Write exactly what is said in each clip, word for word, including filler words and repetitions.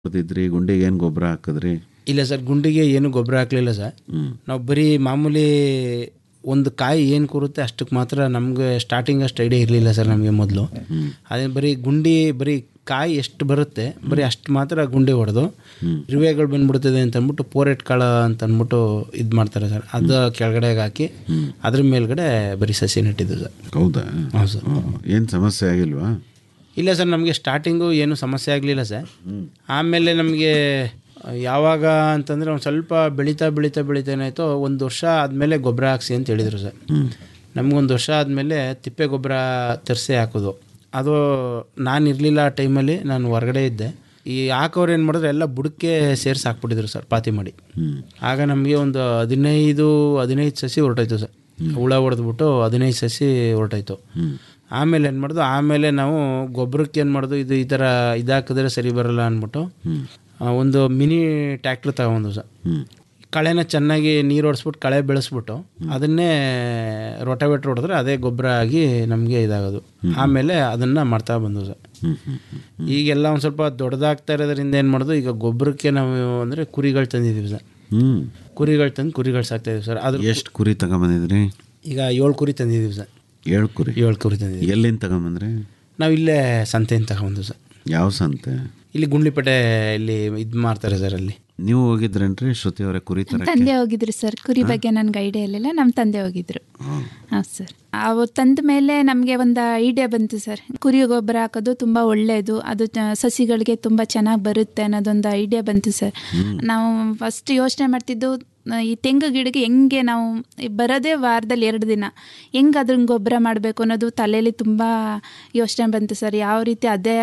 ಹೊಡೆದಿದ್ರಿ? ಗುಂಡಿಗೆ ಏನು ಗೊಬ್ಬರ ಹಾಕಿದ್ರಿ? ಇಲ್ಲ ಸರ್, ಗುಂಡಿಗೆ ಏನು ಗೊಬ್ಬರ ಹಾಕಲಿಲ್ಲ ಸರ್. ನಾವು ಬರೀ ಮಾಮೂಲಿ ಒಂದು ಕಾಯಿ ಏನು ಕೂರುತ್ತೆ ಅಷ್ಟಕ್ಕೆ ಮಾತ್ರ. ನಮಗೆ ಸ್ಟಾರ್ಟಿಂಗ್ ಅಷ್ಟು ಐಡಿಯಾ ಇರಲಿಲ್ಲ ಸರ್ ನಮಗೆ ಮೊದಲು. ಅದೇ ಬರೀ ಗುಂಡಿ, ಬರೀ ಕಾಯಿ ಎಷ್ಟು ಬರುತ್ತೆ ಬರೀ ಅಷ್ಟು ಮಾತ್ರ ಗುಂಡಿ ಹೊಡೆದು ಇರುವೆಗಳು ಬಂದ್ಬಿಡ್ತದೆ ಅಂತ ಅಂದ್ಬಿಟ್ಟು ಪೋರೆಟ್ ಕಾಳು ಅಂತ ಅಂದ್ಬಿಟ್ಟು ಇದು ಮಾಡ್ತಾರೆ ಸರ್. ಅದು ಕೆಳಗಡೆಗೆ ಹಾಕಿ ಅದ್ರ ಮೇಲ್ಗಡೆ ಬರೀ ಸಸಿ ನೆಟ್ಟಿದ್ದು ಸರ್. ಹೌದಾ? ಹೌದು ಸರ್. ಏನು ಸಮಸ್ಯೆ ಆಗಿಲ್ವಾ? ಇಲ್ಲ ಸರ್, ನಮಗೆ ಸ್ಟಾರ್ಟಿಂಗು ಏನು ಸಮಸ್ಯೆ ಆಗಲಿಲ್ಲ ಸರ್. ಆಮೇಲೆ ನಮಗೆ ಯಾವಾಗ ಅಂತಂದರೆ ಒಂದು ಸ್ವಲ್ಪ ಬೆಳೀತಾ ಬೆಳೀತಾ ಬೆಳೀತಾ ಏನಾಯಿತು, ಒಂದು ವರ್ಷ ಆದಮೇಲೆ ಗೊಬ್ಬರ ಹಾಕ್ಸಿ ಅಂತ ಹೇಳಿದರು ಸರ್. ನಮಗೊಂದು ವರ್ಷ ಆದಮೇಲೆ ತಿಪ್ಪೆ ಗೊಬ್ಬರ ತರಿಸಿ ಹಾಕೋದು. ಅದು ನಾನು ಇರಲಿಲ್ಲ ಆ ಟೈಮಲ್ಲಿ, ನಾನು ಹೊರಗಡೆ ಇದ್ದೆ. ಈ ಹಾಕೋರು ಏನು ಮಾಡಿದ್ರು ಎಲ್ಲ ಬುಡಕ್ಕೆ ಸೇರಿಸಿ ಹಾಕ್ಬಿಟ್ಟಿದ್ರು ಸರ್, ಪಾತಿ ಮಾಡಿ. ಆಗ ನಮಗೆ ಒಂದು ಹದಿನೈದು ಹದಿನೈದು ಸಸಿ ಹೊರಟೋಯ್ತು ಸರ್. ಹುಳ ಹೊಡೆದ್ಬಿಟ್ಟು ಹದಿನೈದು ಸಸಿ ಹೊರಟೋಯ್ತು. ಆಮೇಲೆ ಏನು ಮಾಡೋದು, ಆಮೇಲೆ ನಾವು ಗೊಬ್ಬರಕ್ಕೆ ಏನು ಮಾಡೋದು, ಇದು ಈ ಥರ ಇದಾಕಿದ್ರೆ ಸರಿ ಬರೋಲ್ಲ ಅಂದ್ಬಿಟ್ಟು ಒಂದು ಮಿನಿ ಟ್ಯಾಕ್ಟ್ರ್ ತಗೊಂಡು ಸರ್. ಕಳೆನ ಚೆನ್ನಾಗಿ ನೀರು ಹೊಡೆಸ್ಬಿಟ್ಟು ಕಳೆ ಬೆಳೆಸ್ಬಿಟ್ಟು ಅದನ್ನೇ ರೋಟಾವೇಟ್ರ್ ಹೊಡೆದ್ರೆ ಅದೇ ಗೊಬ್ಬರ ಆಗಿ ನಮಗೆ ಇದಾಗೋದು. ಆಮೇಲೆ ಅದನ್ನು ಮಾಡ್ತಾ ಬಂದು ಸರ್. ಈಗೆಲ್ಲ ಒಂದು ಸ್ವಲ್ಪ ದೊಡ್ಡದಾಗ್ತಾ ಇರೋದ್ರಿಂದ ಏನು ಮಾಡೋದು, ಈಗ ಗೊಬ್ಬರಕ್ಕೆ ನಾವು ಅಂದರೆ ಕುರಿಗಳು ತಂದಿದ್ದೀವಿ ಸರ್. ಕುರಿಗಳು ತಂದು ಕುರಿಗಳು ಸಾಕ್ತಾಯಿದ್ದೀವಿ ಸರ್. ಅದು ಎಷ್ಟು ಕುರಿ ತಗೊಂಬಂದಿದ್ರಿ? ಈಗ ಏಳು ಕುರಿ ತಂದಿದ್ದೀವಿ ಸರ್. ಏಳು ಕುರಿ? ಏಳು ಕುರಿ ತಂದಿದ್ದೀವಿ. ಎಲ್ಲಿಂದ ತಗೊಂಬಂದ್ರಿ? ನಾವು ಇಲ್ಲೇ ಸಂತೆಯಿಂದ ತಗೊಂಡು ಸರ್. ಯಾವ ಸಂತೆ? ಇಲ್ಲಿ ಗುಂಡ್ಲಿಪೇಟೆ ಇಲ್ಲಿ ಇದು ಮಾಡ್ತಾರೆ ಸರ್. ಅಲ್ಲಿ ನೀವು ಹೋಗಿದ್ರೇನ್ರಿ ಶ್ರುತಿ ಅವರೇ ಕುರಿ ತರ? ತಂದೆ ಹೋಗಿದ್ರು ಸರ್. ಕುರಿ ಬಗ್ಗೆ ನನಗೆ ಐಡಿಯಾ ಇರಲಿಲ್ಲ, ನಮ್ಮ ತಂದೆ ಹೋಗಿದ್ರು. ಹೌದು ಸರ್. ಅವು ತಂದ ಮೇಲೆ ನಮಗೆ ಒಂದು ಐಡಿಯಾ ಬಂತು ಸರ್. ಕುರಿ ಗೊಬ್ಬರ ಹಾಕೋದು ತುಂಬ ಒಳ್ಳೆಯದು, ಅದು ಸಸಿಗಳಿಗೆ ತುಂಬ ಚೆನ್ನಾಗಿ ಬರುತ್ತೆ ಅನ್ನೋದೊಂದು ಐಡಿಯಾ ಬಂತು ಸರ್. ನಾವು ಫಸ್ಟ್ ಯೋಚನೆ ಮಾಡ್ತಿದ್ದು ಈ ತೆಂಗು ಗಿಡಕ್ಕೆ ಹೆಂಗೆ ನಾವು ಬರೋದೇ ವಾರದಲ್ಲಿ ಎರಡು ದಿನ ಹೆಂಗೆ ಅದ್ರಂಗೆ ಗೊಬ್ಬರ ಮಾಡಬೇಕು ಅನ್ನೋದು ತಲೆಯಲ್ಲಿ ತುಂಬ ಯೋಚನೆ ಬಂತು ಸರ್. ಯಾವ ರೀತಿ ಅದೇ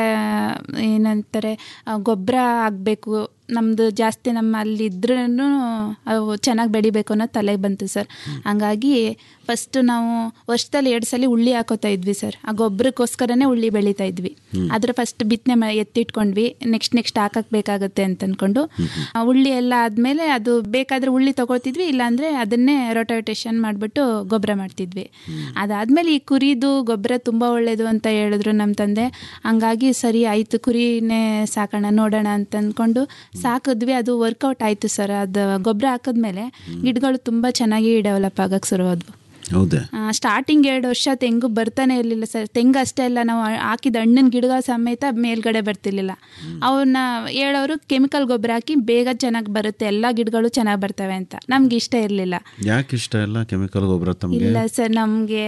ಏನಂತಾರೆ ಗೊಬ್ಬರ ಆಗಬೇಕು, ನಮ್ಮದು ಜಾಸ್ತಿ ನಮ್ಮ ಅಲ್ಲಿ ಇದ್ರೂ ಅವು ಚೆನ್ನಾಗಿ ಬೆಳಿಬೇಕು ಅನ್ನೋದು ತಲೆಗೆ ಬಂತು ಸರ್. ಹಂಗಾಗಿ ಫಸ್ಟು ನಾವು ವರ್ಷದಲ್ಲಿ ಎರಡು ಸಲ ಉಳ್ಳಿ ಹಾಕೋತಾ ಇದ್ವಿ ಸರ್. ಆ ಗೊಬ್ಬರಕ್ಕೋಸ್ಕರನೇ ಉಳ್ಳಿ ಬೆಳೀತಾ ಇದ್ವಿ. ಅದ್ರ ಫಸ್ಟ್ ಬಿತ್ತನೆ ಮ ಎತ್ತಿಟ್ಕೊಂಡ್ವಿ, ನೆಕ್ಸ್ಟ್ ನೆಕ್ಸ್ಟ್ ಹಾಕಕ್ಕೆ ಬೇಕಾಗುತ್ತೆ ಅಂತ ಅಂದ್ಕೊಂಡು ಉಳ್ಳಿ ಎಲ್ಲ ಆದಮೇಲೆ ಅದು ಬೇಕಾದರೆ ಉಳ್ಳಿ ತೊಗೊಳ್ತಿದ್ವಿ, ಇಲ್ಲಾಂದರೆ ಅದನ್ನೇ ರೋಟಾವೇಟೇಷನ್ ಮಾಡಿಬಿಟ್ಟು ಗೊಬ್ಬರ ಮಾಡ್ತಿದ್ವಿ. ಅದಾದಮೇಲೆ ಈ ಕುರಿದು ಗೊಬ್ಬರ ತುಂಬ ಒಳ್ಳೆಯದು ಅಂತ ಹೇಳಿದ್ರು ನಮ್ಮ ತಂದೆ. ಹಂಗಾಗಿ ಸರಿ ಆಯಿತು, ಕುರಿನೇ ಸಾಕೋಣ ನೋಡೋಣ ಅಂತ ಅಂದ್ಕೊಂಡು ಸಾಕಿದ್ವಿ. ಅದು ವರ್ಕೌಟ್ ಆಯಿತು ಸರ್. ಅದು ಗೊಬ್ಬರ ಹಾಕಿದ್ಮೇಲೆ ಗಿಡಗಳು ತುಂಬ ಚೆನ್ನಾಗಿ ಡೆವಲಪ್ ಆಗಕ್ಕೆ ಶುರುವಾದ್ವು. ಹೌದಾ? ಸ್ಟಾರ್ಟಿಂಗ್ ಎರಡು ವರ್ಷ ತೆಂಗು ಬರ್ತಾನೆ ಇರಲಿಲ್ಲ ಸರ್. ತೆಂಗು ಅಷ್ಟೇ ಅಲ್ಲ, ನಾವು ಹಾಕಿದ ಹಣ್ಣಿನ ಗಿಡಗಳ ಸಮೇತ ಮೇಲ್ಗಡೆ ಬರ್ತಿರ್ಲಿಲ್ಲ. ಅವನ್ನ ಹೇಳೋರು ಕೆಮಿಕಲ್ ಗೊಬ್ಬರ ಹಾಕಿ ಬೇಗ ಚೆನ್ನಾಗಿ ಬರುತ್ತೆ, ಎಲ್ಲ ಗಿಡಗಳು ಚೆನ್ನಾಗಿ ಬರ್ತವೆ ಅಂತ. ನಮ್ಗೆ ಇಷ್ಟ ಇರಲಿಲ್ಲ. ಯಾಕೆ ಇಷ್ಟ ಇಲ್ಲ ಕೆಮಿಕಲ್ ಗೊಬ್ಬರ ತಮಗೆ? ಇಲ್ಲ ಸರ್, ನಮಗೆ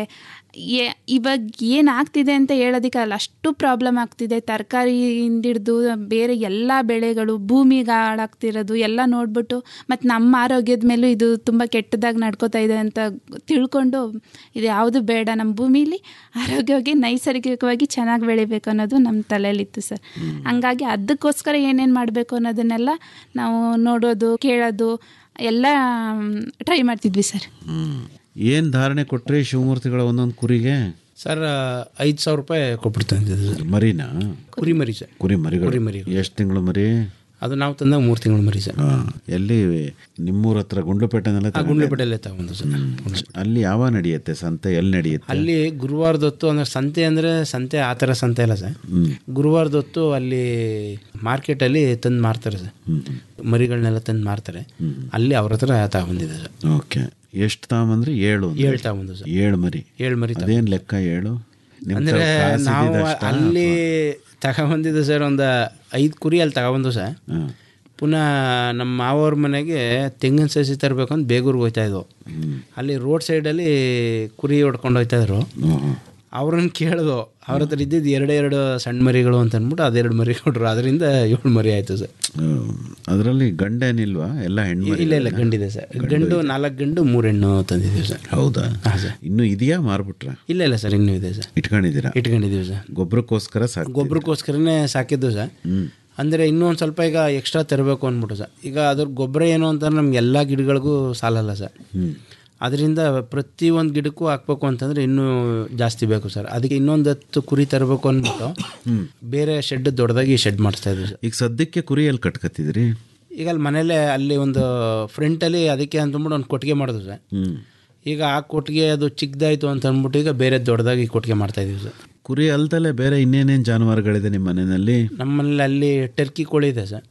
ಇವಾಗ ಏನು ಆಗ್ತಿದೆ ಅಂತ ಹೇಳೋದಕ್ಕಲ್ಲ, ಅಷ್ಟು ಪ್ರಾಬ್ಲಮ್ ಆಗ್ತಿದೆ. ತರಕಾರಿಯಿಂದ ಹಿಡಿದು ಬೇರೆ ಎಲ್ಲ ಬೆಳೆಗಳು ಭೂಮಿಗೆ ಹಾಳಾಗ್ತಿರೋದು ಎಲ್ಲ ನೋಡ್ಬಿಟ್ಟು, ಮತ್ತು ನಮ್ಮ ಆರೋಗ್ಯದ ಮೇಲೂ ಇದು ತುಂಬ ಕೆಟ್ಟದಾಗಿ ನಡ್ಕೋತಾ ಇದೆ ಅಂತ ತಿಳ್ಕೊಂಡು ಇದು ಯಾವುದು ಬೇಡ, ನಮ್ಮ ಭೂಮಿಲಿ ಆರೋಗ್ಯವಾಗಿ ನೈಸರ್ಗಿಕವಾಗಿ ಚೆನ್ನಾಗಿ ಬೆಳಿಬೇಕು ಅನ್ನೋದು ನಮ್ಮ ತಲೆಯಲ್ಲಿತ್ತು ಸರ್. ಹಂಗಾಗಿ ಅದಕ್ಕೋಸ್ಕರ ಏನೇನು ಮಾಡಬೇಕು ಅನ್ನೋದನ್ನೆಲ್ಲ ನಾವು ನೋಡೋದು ಕೇಳೋದು ಎಲ್ಲ ಟ್ರೈ ಮಾಡ್ತಿದ್ವಿ ಸರ್. ಏನು ಧಾರಣೆ ಕೊಟ್ಟರೆ ಶಿವಮೂರ್ತಿಗಳ ಒಂದೊಂದು ಕುರಿಗೆ? ಸರ್ ಐದು ಸಾವಿರ ರೂಪಾಯಿ ಕೊಟ್ಬಿಡ್ತಾನೆ ಸರ್. ಮರಿನಾ? ಕುರಿ ಮರಿ ಸರ್. ಕುರಿ ಮರಿಗಳು? ಕುರಿ ಮರಿ. ಎಷ್ಟು ತಿಂಗಳು ಮರಿ? ಅದು ನಾವು ತಂದಾಗ ಮೂರು ತಿಂಗಳು ಮರಿ ಸರ್. ಎಲ್ಲಿ? ನಿಮ್ಮೂರ ಹತ್ರ ಗುಂಡ್ಲುಪೇಟೆನಲ್ಲೇ? ಗುಂಡ್ಲುಪೇಟೆಲ್ಲೇ ತಗೊಂಡು ಸರ್. ಅಲ್ಲಿ ಯಾವ ನಡೆಯುತ್ತೆ ಸಂತೆ? ಎಲ್ಲಿ ನಡೆಯುತ್ತೆ? ಅಲ್ಲಿ ಗುರುವಾರದೊತ್ತು ಅಂದರೆ ಸಂತೆ ಅಂದರೆ ಸಂತೆ ಆ ಥರ ಸಂತೆ ಅಲ್ಲ ಸರ್. ಗುರುವಾರದೊತ್ತು ಅಲ್ಲಿ ಮಾರ್ಕೆಟಲ್ಲಿ ತಂದು ಮಾರ್ತಾರೆ ಸರ್. ಮರಿಗಳನ್ನೆಲ್ಲ ತಂದು ಮಾರ್ತಾರೆ. ಅಲ್ಲಿ ಅವ್ರ ಹತ್ರ ತಗೊಂಡಿದೆ ಸರ್. ಓಕೆ. ಎಷ್ಟು ತಗೊಂಬಂದ್ರಿ? ಏಳು? ಏಳು ತಗೊಂಡು ಸರ್. ಏಳು ಮರಿ? ಏಳು ಮರಿ. ಅದೇನು ಲೆಕ್ಕ ಏಳು? ಅಂದರೆ ನಾವು ಅಲ್ಲಿ ತಗೊಬಂದಿದ್ದು ಸರ್ ಒಂದು ಐದು ಕುರಿ ಅಲ್ಲಿ ತಗೊಬಂದು ಸರ್. ಪುನಃ ನಮ್ಮ ಮಾವವ್ರ ಮನೆಗೆ ತೆಂಗಿನ ಸಸಿ ತರಬೇಕು ಅಂತ ಬೇಗೂರಿಗೆ ಹೋಗ್ತಾ ಇದ್ವು. ಅಲ್ಲಿ ರೋಡ್ ಸೈಡಲ್ಲಿ ಕುರಿ ಹೊಡ್ಕೊಂಡು ಹೋಗ್ತಾಯಿದ್ರು. ಅವ್ರನ್ನ ಕೇಳಿದ್ರು, ಅವ್ರ ಹತ್ರ ಇದ್ದಿದ್ದು ಎರಡೇ ಎರಡು ಸಣ್ಣ ಮರಿಗಳು ಅಂತ ಅಂದ್ಬಿಟ್ಟು ಅದೆರಡು ಮರಿ ಕೊಟ್ಟರು. ಅದರಿಂದ ಏಳು ಮರಿ ಆಯಿತು ಸರ್. ಅದರಲ್ಲಿ ಗಂಡೇನಿಲ್ವಾ? ಎಲ್ಲ ಹೆಣ್ಣು? ಇಲ್ಲ ಇಲ್ಲ, ಗಂಡಿದೆ ಸರ್. ಗಂಡು ನಾಲ್ಕು ಗಂಡು ಮೂರು ಹೆಣ್ಣು ತಂದಿದ್ದೀವಿ ಸರ್. ಹೌದಾ? ಹಾಂ ಸರ್. ಇನ್ನೂ ಇದೆಯಾ ಮಾರ್ಬಿಟ್ರ? ಇಲ್ಲ ಇಲ್ಲ ಸರ್, ಇನ್ನೂ ಇದೆ ಸರ್. ಇಟ್ಕೊಂಡಿದ್ದೀರಾ? ಇಟ್ಕೊಂಡಿದ್ದೀವಿ ಸರ್. ಗೊಬ್ಬರಕ್ಕೋಸ್ಕರ ಸಾಕು? ಗೊಬ್ಬರಕ್ಕೋಸ್ಕರನೇ ಸಾಕಿದ್ದು ಸರ್. ಅಂದರೆ ಇನ್ನೂ ಒಂದು ಸ್ವಲ್ಪ ಈಗ ಎಕ್ಸ್ಟ್ರಾ ತರಬೇಕು ಅಂದ್ಬಿಟ್ಟು ಸರ್. ಈಗ ಅದ್ರ ಗೊಬ್ಬರ ಏನು ಅಂತ ನಮ್ಗೆ ಎಲ್ಲ ಗಿಡಗಳಿಗೂ ಸಾಲಲ್ಲ ಸರ್. ಅದರಿಂದ ಪ್ರತಿಯೊಂದು ಗಿಡಕ್ಕೂ ಹಾಕ್ಬೇಕು ಅಂತಂದರೆ ಇನ್ನೂ ಜಾಸ್ತಿ ಬೇಕು ಸರ್. ಅದಕ್ಕೆ ಇನ್ನೊಂದು ಹತ್ತು ಕುರಿ ತರಬೇಕು ಅಂದ್ಬಿಟ್ಟು ಬೇರೆ ಶೆಡ್ ದೊಡ್ಡದಾಗಿ ಶೆಡ್ ಮಾಡಿಸ್ತಾ ಇದ್ವಿ ಸರ್. ಈಗ ಸದ್ಯಕ್ಕೆ ಕುರಿ ಎಲ್ಲಿ ಕಟ್ಕತ್ತಿದ್ರಿ? ಈಗ ಅಲ್ಲಿ ಮನೇಲೆ ಅಲ್ಲಿ ಒಂದು ಫ್ರಂಟಲ್ಲಿ ಅದಕ್ಕೆ ಅಂತಂದ್ಬಿಟ್ಟು ಒಂದು ಕೊಟ್ಟಿಗೆ ಮಾಡೋದು ಸರ್. ಈಗ ಆ ಕೊಟ್ಟಿಗೆ ಅದು ಚಿಕ್ಕದಾಯಿತು ಅಂತ ಅಂದ್ಬಿಟ್ಟು ಈಗ ಬೇರೆ ದೊಡ್ಡದಾಗಿ ಕೊಟ್ಟಿಗೆ ಮಾಡ್ತಾಯಿದ್ದೀವಿ ಸರ್. ಕುರಿ ಅಲ್ದಲ್ಲೇ ಬೇರೆ ಇನ್ನೇನೇನು ಜಾನುವಾರುಗಳಿದೆ ನಿಮ್ಮ ಮನೆಯಲ್ಲಿ? ನಮ್ಮ ಮನೇಲಿ ಅಲ್ಲಿ ಟರ್ಕಿ ಕೋಳಿ ಇದೆ ಸರ್.